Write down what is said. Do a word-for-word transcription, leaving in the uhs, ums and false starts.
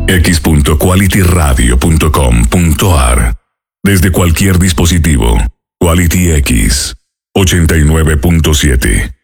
x punto quality radio punto com punto a r. Desde cualquier dispositivo, Quality X ochenta y nueve punto siete.